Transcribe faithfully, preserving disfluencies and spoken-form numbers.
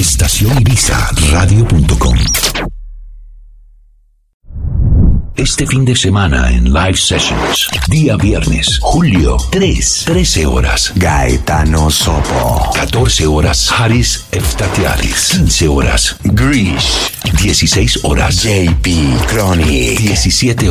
Estación Ibiza Radio punto com. Este fin de semana en Live Sessions, día viernes, julio tres, trece horas, Gaetano Sopo, catorce horas, Haris Eftatiaris, quince horas, Grish, dieciséis horas, J P Chronic, diecisiete